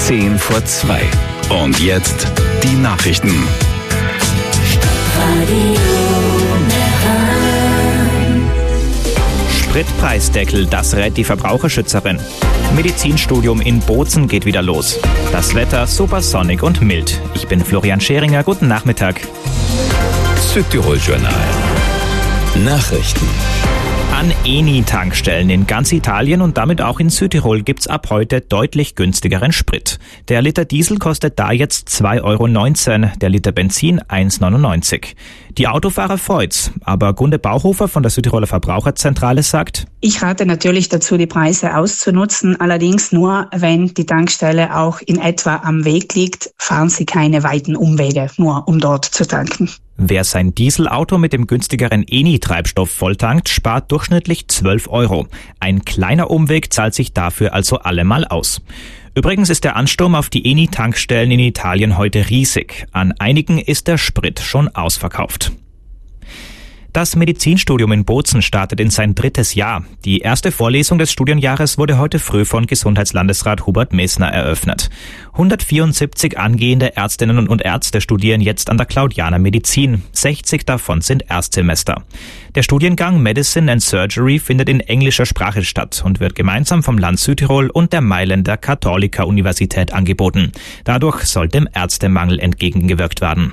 2:10. Und jetzt die Nachrichten. Spritpreisdeckel, das rät die Verbraucherschützerin. Medizinstudium in Bozen geht wieder los. Das Wetter supersonnig und mild. Ich bin Florian Scheringer, guten Nachmittag. Südtirol-Journal. Nachrichten. An Eni-Tankstellen in ganz Italien und damit auch in Südtirol gibt's ab heute deutlich günstigeren Sprit. Der Liter Diesel kostet da jetzt 2,19 €, der Liter Benzin 1,99 €. Die Autofahrer freut's, aber Gunde Bauhofer von der Südtiroler Verbraucherzentrale sagt: Ich rate natürlich dazu, die Preise auszunutzen, allerdings nur, wenn die Tankstelle auch in etwa am Weg liegt, fahren Sie keine weiten Umwege, nur um dort zu tanken. Wer sein Dieselauto mit dem günstigeren Eni-Treibstoff volltankt, spart durchschnittlich 12 €. Ein kleiner Umweg zahlt sich dafür also allemal aus. Übrigens ist der Ansturm auf die Eni-Tankstellen in Italien heute riesig. An einigen ist der Sprit schon ausverkauft. Das Medizinstudium in Bozen startet in sein 3. Jahr. Die erste Vorlesung des Studienjahres wurde heute früh von Gesundheitslandesrat Hubert Mesner eröffnet. 174 angehende Ärztinnen und Ärzte studieren jetzt an der Claudiana Medizin. 60 davon sind Erstsemester. Der Studiengang Medicine and Surgery findet in englischer Sprache statt und wird gemeinsam vom Land Südtirol und der Mailänder Katholika-Universität angeboten. Dadurch soll dem Ärztemangel entgegengewirkt werden.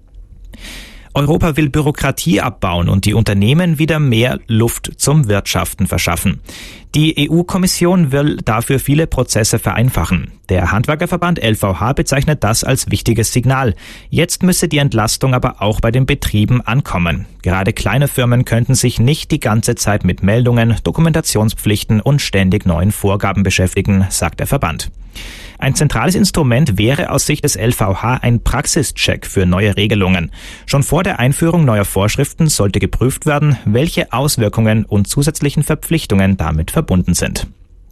Europa will Bürokratie abbauen und die Unternehmen wieder mehr Luft zum Wirtschaften verschaffen. Die EU-Kommission will dafür viele Prozesse vereinfachen. Der Handwerkerverband LVH bezeichnet das als wichtiges Signal. Jetzt müsse die Entlastung aber auch bei den Betrieben ankommen. Gerade kleine Firmen könnten sich nicht die ganze Zeit mit Meldungen, Dokumentationspflichten und ständig neuen Vorgaben beschäftigen, sagt der Verband. Ein zentrales Instrument wäre aus Sicht des LVH ein Praxischeck für neue Regelungen. Schon vor der Einführung neuer Vorschriften sollte geprüft werden, welche Auswirkungen und zusätzlichen Verpflichtungen damit verbunden sind.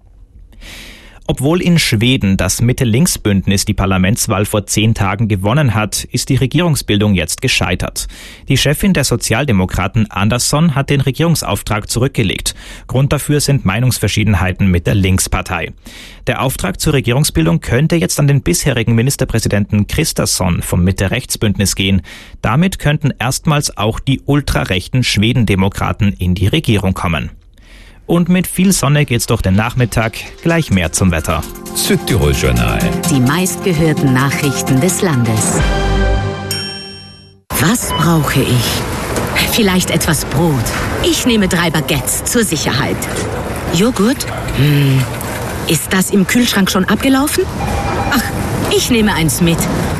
Obwohl in Schweden das Mitte-Links-Bündnis die Parlamentswahl vor 10 Tagen gewonnen hat, ist die Regierungsbildung jetzt gescheitert. Die Chefin der Sozialdemokraten Andersson hat den Regierungsauftrag zurückgelegt. Grund dafür sind Meinungsverschiedenheiten mit der Linkspartei. Der Auftrag zur Regierungsbildung könnte jetzt an den bisherigen Ministerpräsidenten Kristersson vom Mitte-Rechts-Bündnis gehen. Damit könnten erstmals auch die ultrarechten Schwedendemokraten in die Regierung kommen. Und mit viel Sonne geht's durch den Nachmittag. Gleich mehr zum Wetter. Südtirol-Journal. Die meistgehörten Nachrichten des Landes. Was brauche ich? Vielleicht etwas Brot. Ich nehme 3 Baguettes zur Sicherheit. Joghurt? Ist das im Kühlschrank schon abgelaufen? Ach, ich nehme eins mit.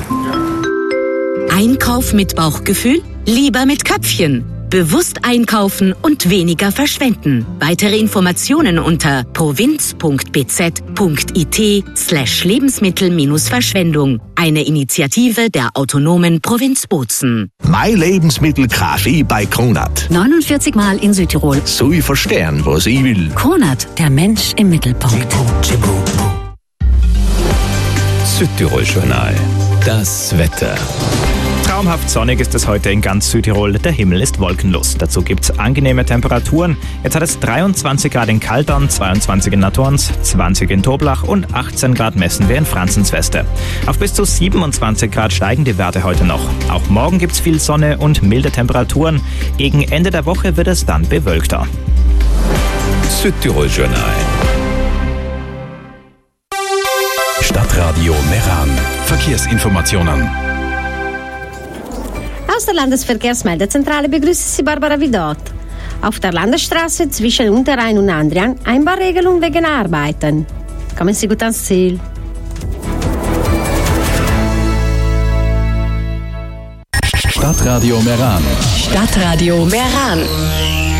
Einkauf mit Bauchgefühl? Lieber mit Köpfchen. Bewusst einkaufen und weniger verschwenden. Weitere Informationen unter provinz.bz.it/Lebensmittel-Verschwendung. Eine Initiative der autonomen Provinz Bozen. Mein Lebensmittelkaffee bei Kronat. 49 Mal in Südtirol. So ich verstehen, was ich will. Kronat, der Mensch im Mittelpunkt. Südtirol-Journal. Das Wetter. Traumhaft sonnig ist es heute in ganz Südtirol. Der Himmel ist wolkenlos. Dazu gibt's angenehme Temperaturen. Jetzt hat es 23 Grad in Kaldern, 22 in Natorns, 20 in Toblach und 18 Grad messen wir in Franzensweste. Auf bis zu 27 Grad steigen die Werte heute noch. Auch morgen gibt's viel Sonne und milde Temperaturen. Gegen Ende der Woche wird es dann bewölkter. Südtirol-Journal. Stadtradio Meran. Verkehrsinformationen. Aus der Landesverkehrsmeldezentrale begrüßt Sie Barbara Vidot. Auf der Landesstraße zwischen Unterrhein und Andrian Einbahnregelung wegen Arbeiten. Kommen Sie gut ans Ziel. Stadtradio Meran. Stadtradio Meran.